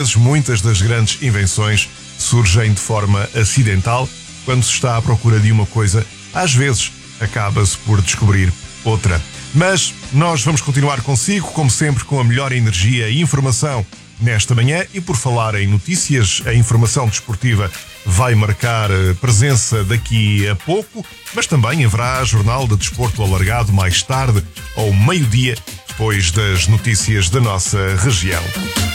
vezes, muitas das grandes invenções surgem de forma acidental. Quando se está à procura de uma coisa, às vezes acaba-se por descobrir outra. Mas nós vamos continuar consigo, como sempre, com a melhor energia e informação nesta manhã. E por falar em notícias, a informação desportiva vai marcar presença daqui a pouco, mas também haverá Jornal de Desporto alargado mais tarde, ao meio-dia, depois das notícias da nossa região.